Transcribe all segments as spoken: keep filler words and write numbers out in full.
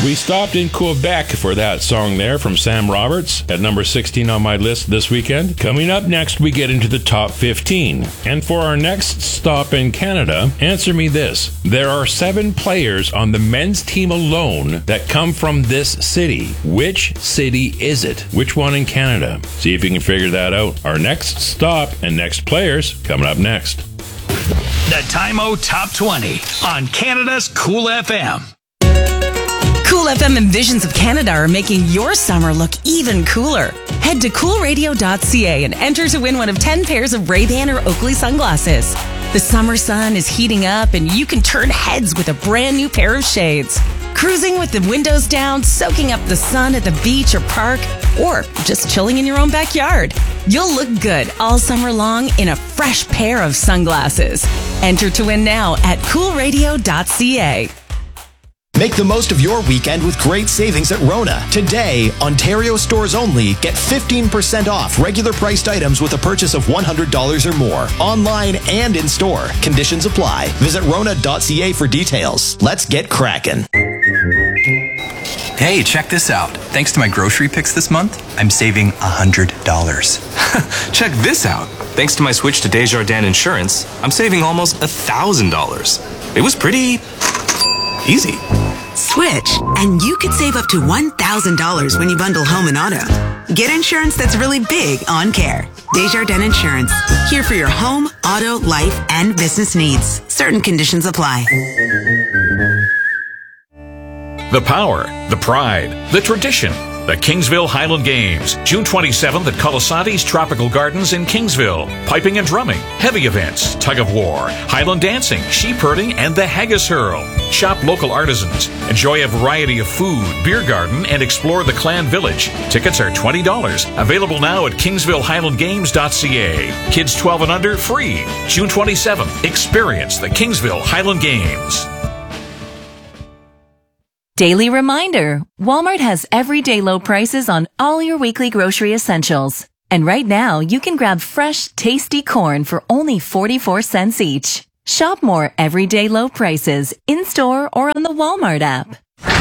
We stopped in Quebec for that song there from Sam Roberts at number sixteen on my list this weekend. Coming up next, we get into the top fifteen. And for our next stop in Canada, answer me this. There are seven players on the men's team alone that come from this city. Which city is it? Which one in Canada? See if you can figure that out. Our next stop and next players coming up next. The Time-O Top twenty on Canada's Cool F M. Cool F M and Visions of Canada are making your summer look even cooler. Head to cool radio dot c a and enter to win one of ten pairs of Ray-Ban or Oakley sunglasses. The summer sun is heating up and you can turn heads with a brand new pair of shades. Cruising with the windows down, soaking up the sun at the beach or park, or just chilling in your own backyard. You'll look good all summer long in a fresh pair of sunglasses. Enter to win now at cool radio dot c a. Make the most of your weekend with great savings at Rona. Today, Ontario stores only get fifteen percent off regular priced items with a purchase of one hundred dollars or more. Online and in store. Conditions apply. Visit rona dot c a for details. Let's get cracking. Hey, check this out. Thanks to my grocery picks this month, I'm saving one hundred dollars. Check this out. Thanks to my switch to Desjardins Insurance, I'm saving almost one thousand dollars. It was pretty easy. Switch, and you could save up to one thousand dollars when you bundle home and auto. Get insurance that's really big on care. Desjardins Insurance, here for your home, auto, life, and business needs. Certain conditions apply. The power, the pride, the tradition. The Kingsville Highland Games, June twenty-seventh at Colasanti's Tropical Gardens in Kingsville. Piping and drumming, heavy events, tug of war, Highland dancing, sheep herding, and the Haggis Hurl. Shop local artisans, enjoy a variety of food, beer garden, and explore the Clan Village. Tickets are twenty dollars. Available now at kingsville highland games dot c a. Kids twelve and under, free. June twenty-seventh, experience the Kingsville Highland Games. Daily reminder, Walmart has everyday low prices on all your weekly grocery essentials. And right now, you can grab fresh, tasty corn for only forty-four cents each. Shop more everyday low prices in-store or on the Walmart app.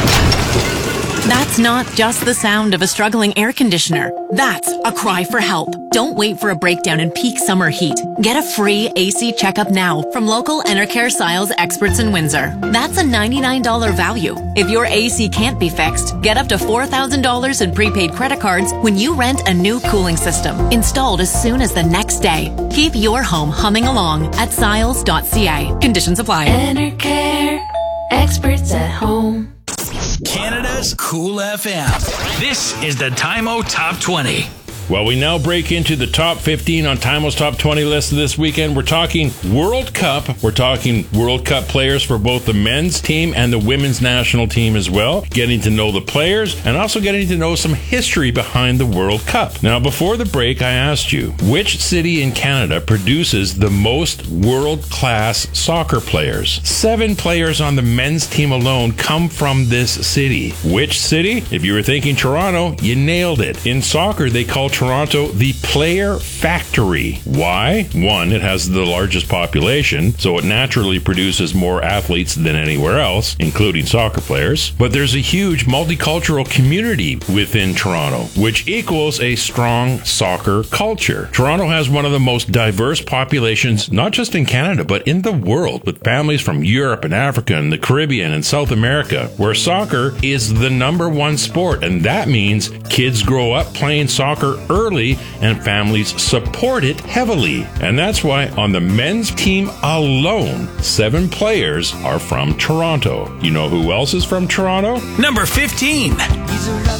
That's not just the sound of a struggling air conditioner. That's a cry for help. Don't wait for a breakdown in peak summer heat. Get a free A C checkup now from local Enercare Siles experts in Windsor. That's a ninety-nine dollars value. If your A C can't be fixed, get up to four thousand dollars in prepaid credit cards when you rent a new cooling system, installed as soon as the next day. Keep your home humming along at siles dot c a. Conditions apply. Enercare, experts at home. Canada's Cool F M. This is the Time-O Top twenty. Well, we now break into the top fifteen on Time-O's Top twenty list this weekend. We're talking World Cup. We're talking World Cup players for both the men's team and the women's national team as well. Getting to know the players and also getting to know some history behind the World Cup. Now, before the break, I asked you, which city in Canada produces the most world-class soccer players? Seven players on the men's team alone come from this city. Which city? If you were thinking Toronto, you nailed it. In soccer, they call Toronto the Player Factory. Why? One, it has the largest population, so it naturally produces more athletes than anywhere else, including soccer players. But there's a huge multicultural community within Toronto, which equals a strong soccer culture. Toronto has one of the most diverse populations, not just in Canada, but in the world, with families from Europe and Africa and the Caribbean and South America, where soccer is the number one sport, and that means kids grow up playing soccer early and families support it heavily. And that's why on the men's team alone, seven players are from Toronto. You know who else is from Toronto? Number fifteen.